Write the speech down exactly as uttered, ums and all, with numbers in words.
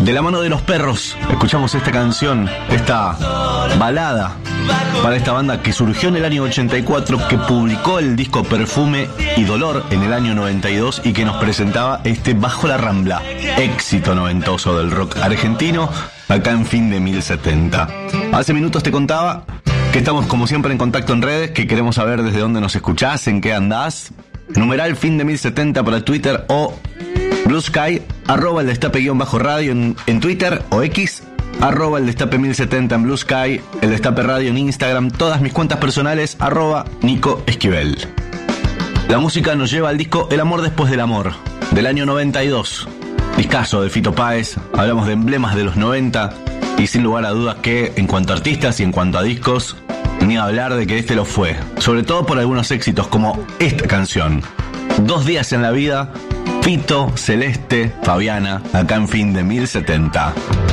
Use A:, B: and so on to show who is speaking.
A: De la mano de Los Perros, escuchamos esta canción, esta balada para esta banda que surgió en el año ochenta y cuatro, que publicó el disco Perfume y Dolor en el año noventa y dos y que nos presentaba este Bajo la Rambla, éxito noventoso del rock argentino, acá en Fin de mil setenta. Hace minutos te contaba que estamos como siempre en contacto en redes, que queremos saber desde dónde nos escuchás, en qué andás. Numeral Fin de mil setenta para Twitter o Blue Sky, arroba el destape guión bajo radio en, en Twitter o X, arroba el destape mil setenta en Blue Sky, el destape radio en Instagram, todas mis cuentas personales, arroba Nico Esquivel. La música nos lleva al disco El amor después del amor, del año noventa y dos. Discazo de Fito Páez, hablamos de emblemas de los noventa y sin lugar a dudas que en cuanto a artistas y en cuanto a discos, ni hablar de que este lo fue, sobre todo por algunos éxitos como esta canción, Dos días en la vida, Fito, Celeste, Fabiana, acá en Fin de mil setenta.